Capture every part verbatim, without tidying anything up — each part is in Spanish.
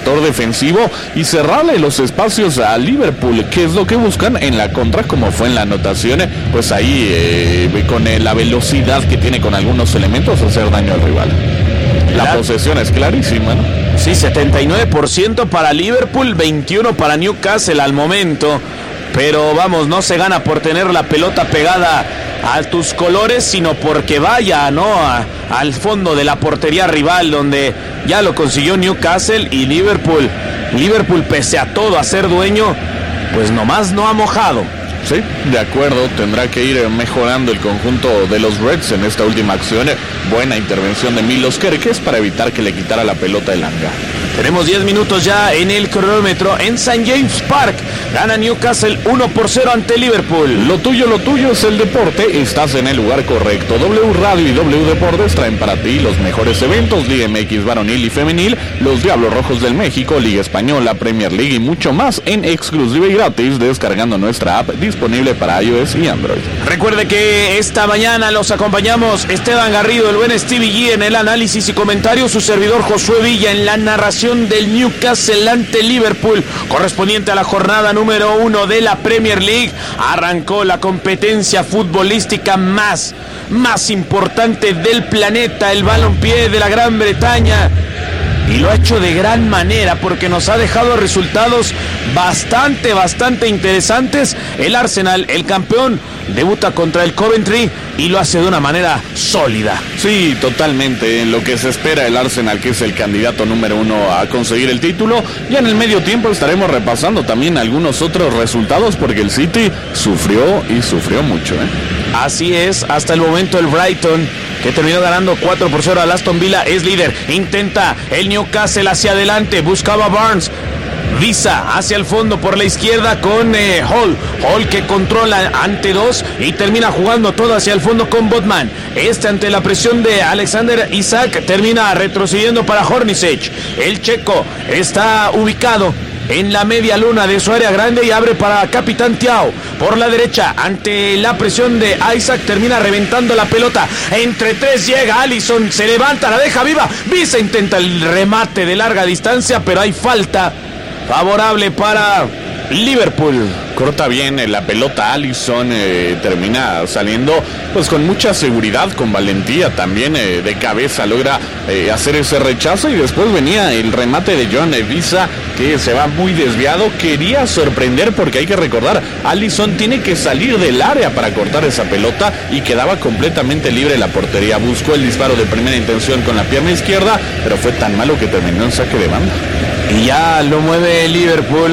sector defensivo y cerrarle los espacios a Liverpool, que es lo que buscan en la contra, como fue en la anotación, pues ahí eh, con eh, la velocidad que tiene con algunos elementos hacer daño al rival. La La... posesión es clarísima, ¿no? Sí, setenta y nueve por ciento para Liverpool, veintiuno por ciento para Newcastle al momento. Pero vamos, no se gana por tener la pelota pegada a tus colores, sino porque vaya, ¿no? A, al fondo de la portería rival, donde ya lo consiguió Newcastle y Liverpool. Liverpool, pese a todo, a ser dueño, pues nomás no ha mojado. Sí, de acuerdo, tendrá que ir mejorando el conjunto de los Reds en esta última acción. Buena intervención de Milos Kerkez para evitar que le quitara la pelota el Elanga. Tenemos diez minutos ya en el cronómetro en Saint James Park. Gana Newcastle uno por cero ante Liverpool. Lo tuyo, lo tuyo es el deporte. Estás en el lugar correcto. W Radio y W Deportes traen para ti los mejores eventos. Liga M X varonil y femenil, los Diablos Rojos del México, Liga Española, Premier League y mucho más en exclusiva y gratis descargando nuestra app disponible para iOS y Android. Recuerde que esta mañana los acompañamos Esteban Garrido, el buen Stevie G en el análisis y comentarios, su servidor Josué Villa en la narración del Newcastle ante Liverpool, correspondiente a la jornada número uno de la Premier League. Arrancó la competencia futbolística más, más importante del planeta, el balompié de la Gran Bretaña. Y lo ha hecho de gran manera porque nos ha dejado resultados bastante, bastante interesantes. El Arsenal, el campeón, debuta contra el Coventry y lo hace de una manera sólida. Sí, totalmente. En lo que se espera el Arsenal, que es el candidato número uno a conseguir el título. Ya en el medio tiempo estaremos repasando también algunos otros resultados porque el City sufrió y sufrió mucho, ¿eh? Así es, hasta el momento el Brighton, que terminó ganando cuatro por cero al Aston Villa, es líder. Intenta el Newcastle hacia adelante, buscaba Barnes. Visa hacia el fondo por la izquierda con eh, Hall. Hall que controla ante dos y termina jugando todo hacia el fondo con Botman. Este ante la presión de Alexander Isak termina retrocediendo para Hornacek. El checo está ubicado en la media luna de su área grande y abre para Capitán Thiaw por la derecha. Ante la presión de Isaac termina reventando la pelota. Entre tres llega Alisson, se levanta, la deja viva. Visa intenta el remate de larga distancia, pero hay falta favorable para Liverpool. Corta bien eh, la pelota Alisson, eh, termina saliendo pues con mucha seguridad, con valentía también, eh, de cabeza logra eh, hacer ese rechazo y después venía el remate de John Visa que se va muy desviado. Quería sorprender porque hay que recordar, Alisson tiene que salir del área para cortar esa pelota y quedaba completamente libre la portería. Buscó el disparo de primera intención con la pierna izquierda, pero fue tan malo que terminó en saque de banda. Y ya lo mueve Liverpool.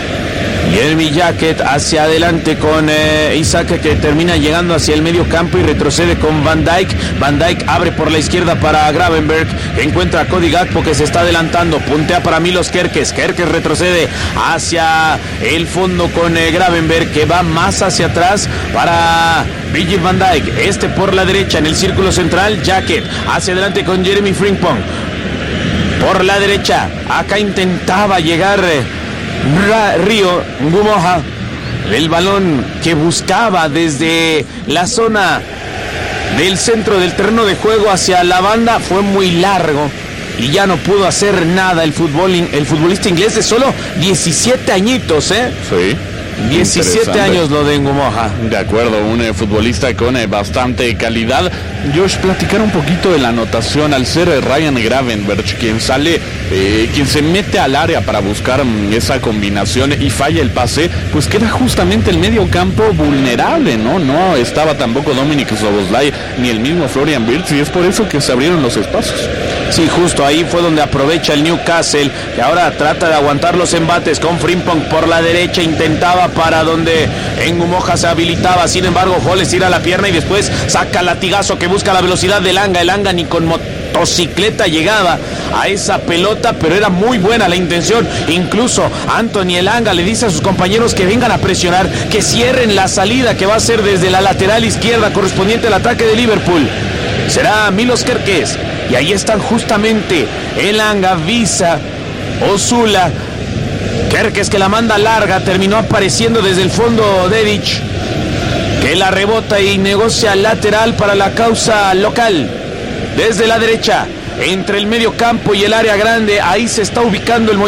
Jeremy Jacket hacia adelante con eh, Isaac, que termina llegando hacia el medio campo y retrocede con Van Dijk. Van Dijk abre por la izquierda para Gravenberg, que encuentra a Cody Gakpo, que se está adelantando, puntea para Milos Kerkez. Kerkez retrocede hacia el fondo con eh, Gravenberg, que va más hacia atrás para Virgil van Dijk. Este por la derecha en el círculo central. Jacket hacia adelante con Jeremy Frimpong por la derecha. Acá intentaba llegar eh, Río Ngumoha, el balón que buscaba desde la zona del centro del terreno de juego hacia la banda fue muy largo y ya no pudo hacer nada el fútbol, el futbolista inglés de solo diecisiete añitos, ¿eh? Sí. diecisiete años lo de Ngumoha. De acuerdo, un eh, futbolista con eh, bastante calidad. Josh, platicar un poquito de la anotación al ser eh, Ryan Gravenberch quien sale, eh, quien se mete al área para buscar mm, esa combinación y falla el pase, pues queda justamente el medio campo vulnerable, ¿no? No estaba tampoco Dominic Szoboszlai ni el mismo Florian Wirtz y es por eso que se abrieron los espacios. Sí, justo ahí fue donde aprovecha el Newcastle, que ahora trata de aguantar los embates con Frimpong por la derecha, intentaba para donde Ngumoha se habilitaba, sin embargo Hall estira la pierna y después saca el latigazo que busca la velocidad de Elanga. Elanga ni con motocicleta llegaba a esa pelota, pero era muy buena la intención. Incluso Anthony Elanga le dice a sus compañeros que vengan a presionar, que cierren la salida que va a ser desde la lateral izquierda correspondiente al ataque de Liverpool. Será Milos Kerkez. Y ahí están justamente Elanga, Visa, Osula. Kerkez que la manda larga, terminó apareciendo desde el fondo Dedic, que la rebota y negocia lateral para la causa local. Desde la derecha, entre el medio campo y el área grande, ahí se está ubicando el